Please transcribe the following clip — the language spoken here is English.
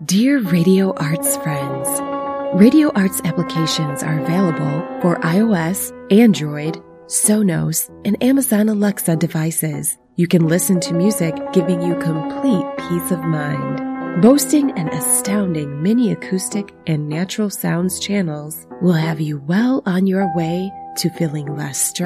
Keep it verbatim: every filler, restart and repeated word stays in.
Dear Radio Arts friends, Radio Arts applications are available for iOS, Android, Sonos, and Amazon Alexa devices. You can listen to music giving you complete peace of mind. Boasting an astounding mini acoustic and natural sounds channels will have you well on your way to feeling less stressed